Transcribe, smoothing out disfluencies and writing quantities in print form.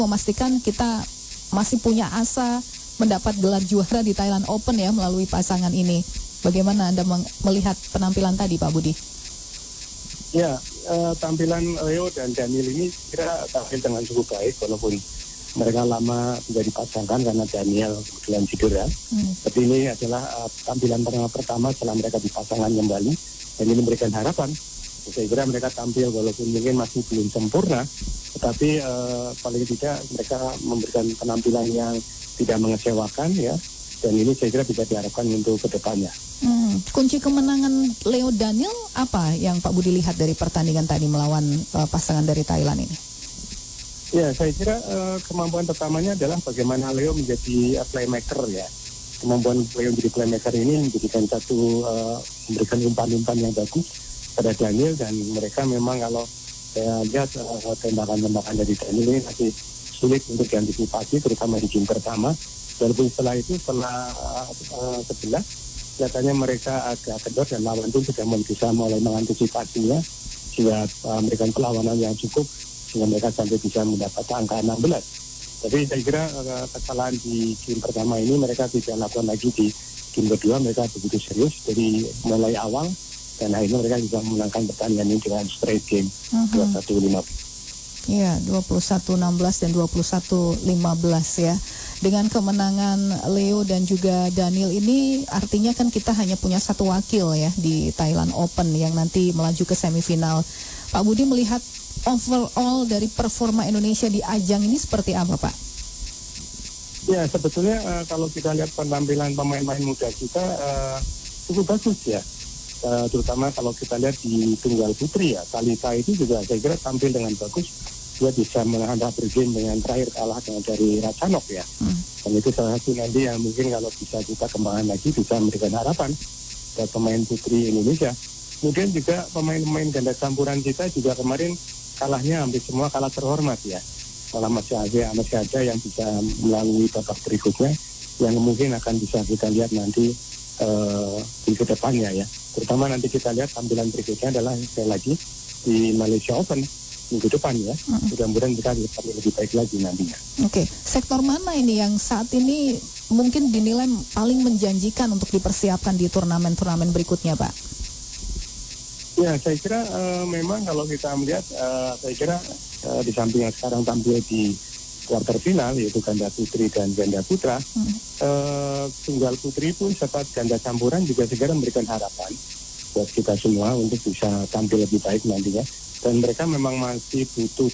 memastikan kita masih punya asa mendapat gelar juara di Thailand Open ya melalui pasangan ini. Bagaimana Anda melihat penampilan tadi, Pak Budi? Ya, tampilan Leo dan Daniel ini kira tampil dengan cukup baik walaupun mereka lama tidak dipasangkan karena Daniel kebetulan cedera. Tapi ini adalah tampilan pertama setelah mereka dipasangkan kembali dan ini memberikan harapan. Saya kira mereka tampil walaupun mungkin masih belum sempurna, tetapi paling tidak mereka memberikan penampilan yang tidak mengecewakan ya. Dan ini saya kira bisa diharapkan untuk kedepannya. Kunci kemenangan Leo Daniel apa yang Pak Budi lihat dari pertandingan tadi melawan pasangan dari Thailand ini? Ya, saya kira kemampuan pertamanya adalah bagaimana Leo menjadi playmaker ya. Kemampuan Leo menjadi playmaker ini memberikan memberikan umpan-umpan yang bagus pada Daniel, dan mereka memang kalau saya lihat tembakan-tembakan dari Daniel ini masih sulit untuk diantisipasi, terutama di game pertama. Walaupun setelah itu, setelah 11, kelihatannya mereka agak kendor dan lawan pun sudah bisa mulai mengantisipasinya, sehingga memberikan perlawanan yang cukup sehingga mereka sampai bisa mendapat angka 16. Tapi saya kira kesalahan di game pertama ini mereka tidak lakukan lagi di game kedua. Mereka begitu serius dari mulai awal dan akhirnya mereka bisa memenangkan pertandingan ini dengan straight game 21-15. Iya, 21-16 dan 21-15 ya. Dengan kemenangan Leo dan juga Daniel ini artinya kan kita hanya punya satu wakil ya di Thailand Open yang nanti melaju ke semifinal. Pak Budi melihat overall dari performa Indonesia di ajang ini seperti apa, Pak? Ya, sebetulnya kalau kita lihat penampilan pemain-pemain muda kita cukup bagus ya. Terutama kalau kita lihat di tunggal putri ya, Talitha itu juga saya kira tampil dengan bagus. Dia bisa menghadapi game dengan terakhir kalah dengan dari Ratchanok ya. Dan itu salah satu nanti yang mungkin kalau bisa kita kembangkan lagi bisa memberikan harapan buat pemain putri Indonesia. Kemudian juga pemain-pemain ganda campuran kita juga kemarin kalahnya hampir semua kalah terhormat ya. Malah masih ada yang bisa melalui babak berikutnya yang mungkin akan bisa kita lihat nanti di kedepannya ya. Terutama nanti kita lihat tampilan berikutnya adalah sekali lagi di Malaysia Open minggu depan ya. Mudah-mudahan kita lebih baik lagi nantinya. Oke, sektor mana ini yang saat ini mungkin dinilai paling menjanjikan untuk dipersiapkan di turnamen-turnamen berikutnya, Pak? Ya, saya kira memang kalau kita melihat, saya kira di samping yang sekarang tampil di kuarter final yaitu ganda putri dan ganda putra, tunggal putri pun serta ganda campuran juga segera memberikan harapan buat kita semua untuk bisa tampil lebih baik nantinya. Dan mereka memang masih butuh